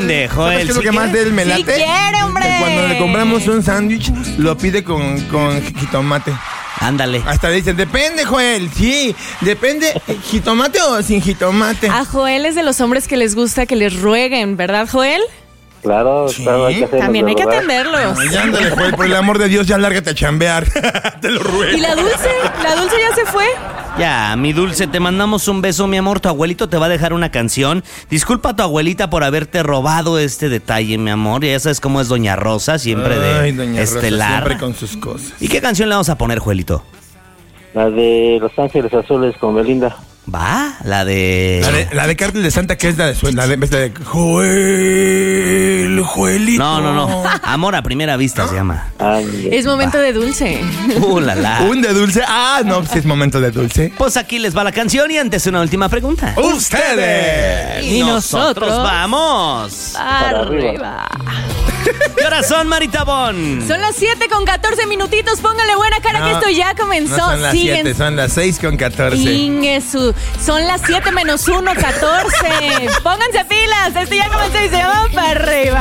depende, Joel. ¿Sabes qué es lo que más de él me late? Sí quiere, hombre. Que cuando le compramos un sándwich, lo pide con jitomate. Ándale. Hasta le dicen, depende, Joel. Sí, depende, jitomate o sin jitomate. A Joel es de los hombres que les gusta que les rueguen, ¿verdad, Joel? Claro, Sí. claro, hay que hacerlo. También hay que ¿verdad? atenderlos. Ay, ándale, Joel, por el amor de Dios, ya lárgate a chambear. Te lo ruego. ¿Y la Dulce? ¿La Dulce ya se fue? Ya, mi Dulce, te mandamos un beso, mi amor. Tu abuelito te va a dejar una canción. Disculpa a tu abuelita por haberte robado este detalle, mi amor. Ya sabes cómo es Doña Rosa, siempre Ay, de doña Rosa, estelar. siempre con sus cosas. ¿Y qué canción le vamos a poner, Joelito? La de Los Ángeles Azules con Belinda. Va, la de... La de Cártel de Santa, que es la de Joelito. No. Amor a primera vista se llama. Ay, Es momento de Dulce. La la. ¿Un de dulce? Ah, no, pues es momento de dulce. Pues aquí les va la canción y antes una última pregunta. ¡Ustedes! Y nosotros vamos. Arriba. ¿Qué horas son, Maritabón? Son las 7:14 minutitos. Póngale buena cara que esto ya comenzó. No son las 7, son las 6:14. Ingesu. Son las 7 menos 1, 14. Pónganse pilas. Esto ya comenzó y se llama para arriba.